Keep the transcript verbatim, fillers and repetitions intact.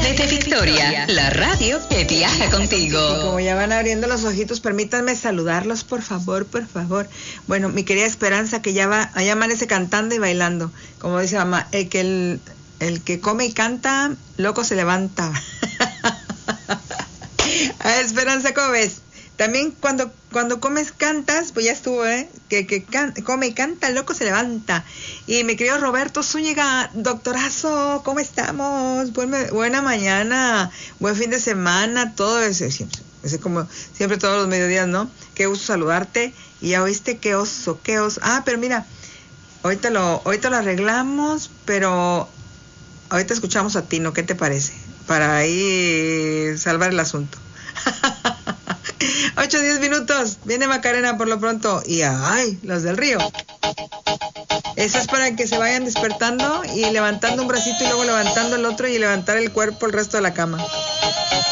Desde Victoria, la radio que viaja contigo. Y como ya van abriendo los ojitos, permítanme saludarlos, por favor, por favor. Bueno, mi querida Esperanza, que ya va, allá amanece cantando y bailando. Como dice mamá, el que, el, el que come y canta, loco se levanta. A Esperanza, ¿cómo ves? También cuando, cuando comes, cantas, pues ya estuvo, ¿eh? Que, que can, come y canta, loco se levanta. Y mi querido Roberto Zúñiga, doctorazo, ¿cómo estamos? Buena, buena mañana, buen fin de semana, todo eso. Siempre, es como siempre todos los mediodías, ¿no? Qué gusto saludarte. Y ya oíste, qué oso, qué oso. Ah, pero mira, ahorita lo, ahorita lo arreglamos, pero ahorita escuchamos a Tino, ¿qué te parece? Para ahí salvar el asunto. ocho, diez minutos. Viene Macarena por lo pronto. Y ay, los del río. Eso es para que se vayan despertando y levantando un bracito y luego levantando el otro y levantar el cuerpo el resto de la cama.